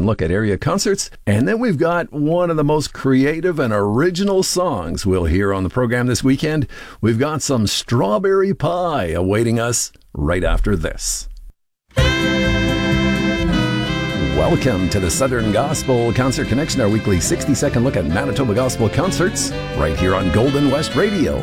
60-second look at area concerts. And then we've got one of the most creative and original songs we'll hear on the program this weekend. We've got some Strawberry Pie awaiting us right after this. Welcome to the Southern Gospel Concert Connection, our weekly 60-second look at Manitoba Gospel concerts, right here on Golden West Radio.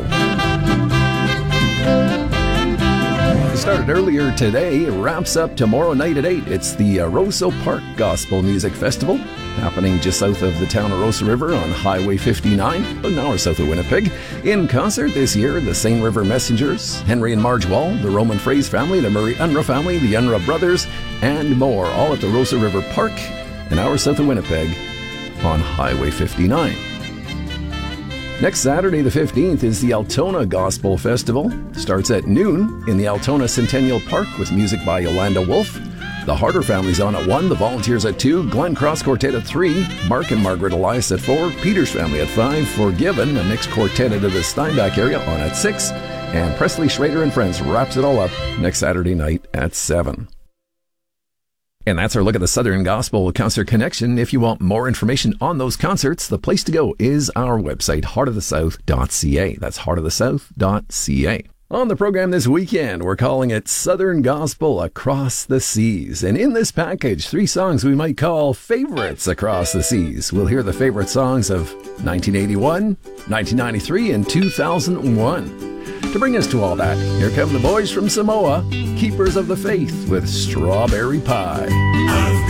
It started earlier today, it wraps up tomorrow night at 8. It's the Roseau Park Gospel Music Festival, happening just south of the town of Roseau River on Highway 59, about an hour south of Winnipeg. In concert this year, the Seine River Messengers, Henry and Marge Wall, the Roman Fraser family, the Murray Unruh family, the Unruh brothers, and more, all at the Roseau River Park, an hour south of Winnipeg on Highway 59. Next Saturday, the 15th, is the Altona Gospel Festival. Starts at noon in the Altona Centennial Park with music by Yolanda Wolf. The Harder family's on at 1, the Volunteers at 2, Glen Cross Quartet at 3, Mark and Margaret Elias at 4, Peters family at 5, Forgiven, a mixed quartet out of the Steinbach area, on at 6, and Presley Schrader and Friends wraps it all up next Saturday night at 7. And that's our look at the Southern Gospel Concert Connection. If you want more information on those concerts, the place to go is our website, heartofthesouth.ca. That's heartofthesouth.ca. On the program this weekend, we're calling it Southern Gospel Across the Seas. And in this package, 3 songs we might call favorites across the seas. We'll hear the favorite songs of 1981, 1993, and 2001. To bring us to all that, here come the boys from Samoa, Keepers of the Faith, with Strawberry Pie.